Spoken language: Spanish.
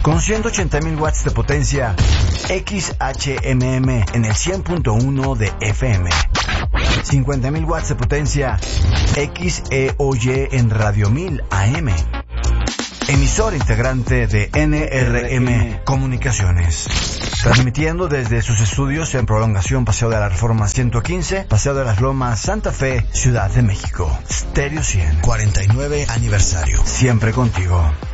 con 180.000 watts de potencia XHMM en el 100.1 de FM, 50.000 watts de potencia XEOY en Radio 1000 AM, emisor integrante de NRM Comunicaciones, transmitiendo desde sus estudios en Prolongación Paseo de la Reforma 115, Paseo de las Lomas, Santa Fe, Ciudad de México. Stereo 100, 49 aniversario. Siempre contigo.